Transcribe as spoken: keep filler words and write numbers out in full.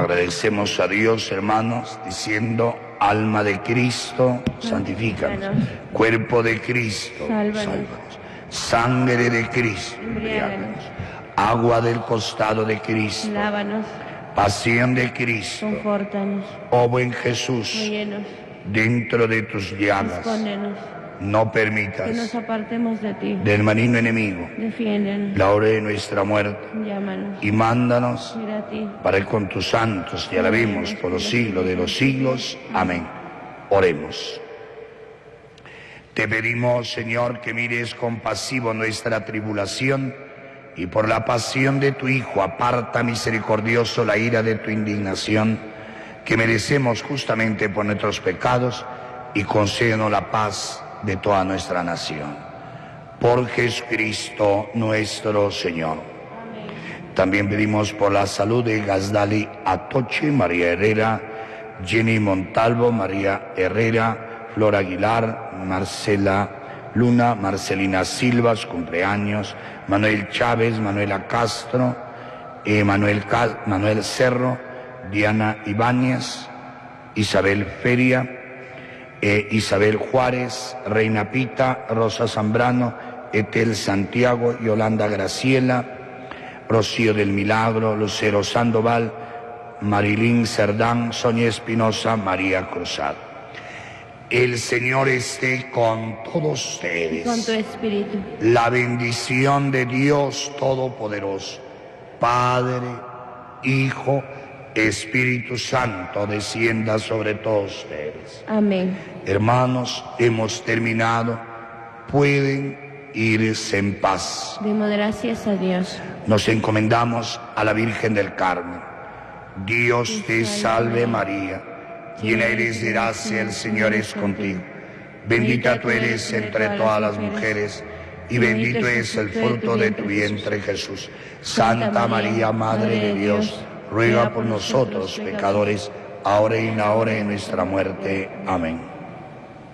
Agradecemos a Dios, hermanos, diciendo: alma de Cristo, santifícanos. Cuerpo de Cristo, sálvanos. Sangre de Cristo, embriáganos. Agua del costado de Cristo, lávanos. Pasión de Cristo, confórtanos. Oh buen Jesús, óyenos. Dentro de tus llagas, escóndenos. No permitas que nos apartemos de ti, del maligno enemigo. Defiéndenos. La hora de nuestra muerte, llámanos. Y mándanos a ti, para ir con tus santos y alabemos por los siglos de los siglos. Amén. Oremos. Te pedimos, Señor, que mires compasivo nuestra tribulación y por la pasión de tu Hijo aparta misericordioso la ira de tu indignación, que merecemos justamente por nuestros pecados, y concédenos la paz de toda nuestra nación. Por Jesucristo nuestro Señor. Amén. También pedimos por la salud de Gazdali Atoche, María Herrera, Jenny Montalvo, María Herrera, Flor Aguilar, Marcela Luna, Marcelina Silva, su cumpleaños, Manuel Chávez, Manuela Castro, eh, Manuel, Cal, Manuel Cerro, Diana Ibáñez, Isabel Feria, eh, Isabel Juárez, Reina Pita, Rosa Zambrano, Etel Santiago, Yolanda Graciela, Rocío del Milagro, Lucero Sandoval, Marilín Cerdán, Sonia Espinosa, María Cruzado. El Señor esté con todos ustedes. Y con tu espíritu. La bendición de Dios Todopoderoso, Padre, Hijo, Espíritu Santo, descienda sobre todos ustedes. Amén. Hermanos, hemos terminado. Pueden irse en paz. Demos gracias a Dios. Nos encomendamos a la Virgen del Carmen. Dios te salve María, llena eres de gracia, el Señor es contigo. Bendita tú eres entre todas las mujeres, y bendito es el fruto de tu vientre, Jesús. Santa María, Madre de Dios, ruega por nosotros pecadores, ahora y en la hora de nuestra muerte. Amén.